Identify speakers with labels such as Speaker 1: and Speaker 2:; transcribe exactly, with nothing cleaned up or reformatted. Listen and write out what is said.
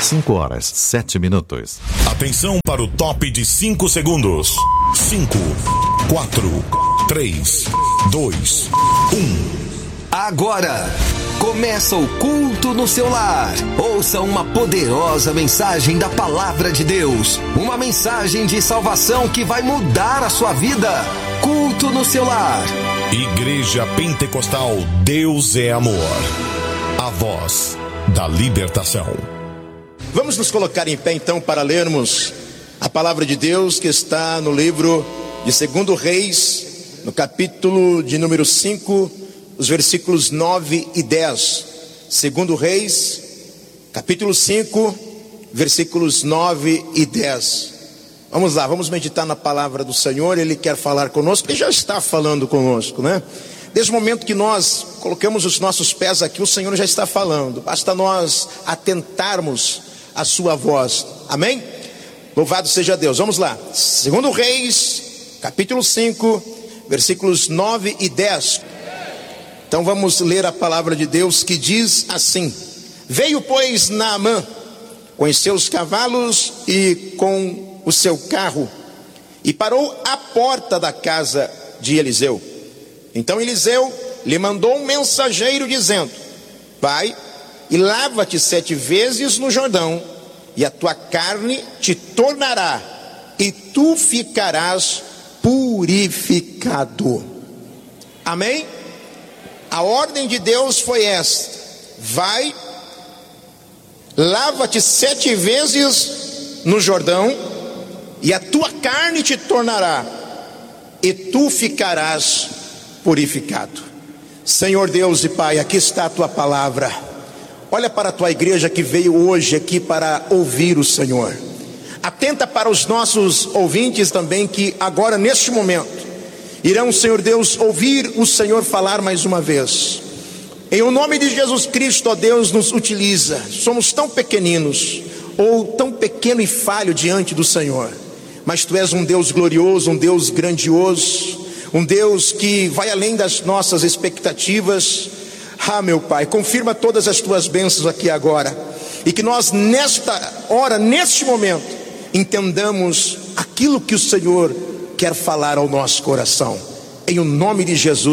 Speaker 1: cinco horas, sete minutos.
Speaker 2: Atenção para o top de cinco segundos. cinco, quatro, três, dois, um.
Speaker 3: Agora começa o culto no seu lar. Ouça uma poderosa mensagem da palavra de Deus. Uma mensagem de salvação que vai mudar a sua vida. Culto no seu lar.
Speaker 2: Igreja Pentecostal Deus é Amor. A voz da libertação.
Speaker 4: Vamos nos colocar em pé então para lermos a palavra de Deus que está no livro de Segundo Reis, no capítulo de número cinco, os versículos nove e dez. Segundo Reis, capítulo cinco, versículos nove e dez. Vamos lá, vamos meditar na palavra do Senhor. Ele quer falar conosco, ele já está falando conosco, né? Desde o momento que nós colocamos os nossos pés aqui, o Senhor já está falando. Basta nós atentarmos à sua voz. Amém? Louvado seja Deus. Vamos lá. Segundo Reis, capítulo cinco, versículos nove e dez. Então vamos ler a palavra de Deus que diz assim: Veio, pois, Naamã com os seus cavalos e com o seu carro, e parou à porta da casa de Eliseu. Então Eliseu lhe mandou um mensageiro dizendo: Vai e lava-te sete vezes no Jordão, e a tua carne te tornará, e tu ficarás purificado. Amém? A ordem de Deus foi esta: vai, lava-te sete vezes no Jordão, e a tua carne te tornará, e tu ficarás purificado. Senhor Deus e Pai, aqui está a tua palavra. Olha para a tua igreja que veio hoje aqui para ouvir o Senhor. Atenta para os nossos ouvintes também, que agora neste momento irão, Senhor Deus, ouvir o Senhor falar mais uma vez. Em o nome de Jesus Cristo, ó Deus, nos utiliza. Somos tão pequeninos, ou tão pequeno e falho diante do Senhor, mas Tu és um Deus glorioso, um Deus grandioso, um Deus que vai além das nossas expectativas. Ah, meu Pai, confirma todas as Tuas bênçãos aqui agora, e que nós nesta hora, neste momento, entendamos aquilo que o Senhor quer falar ao nosso coração. Em o nome de Jesus.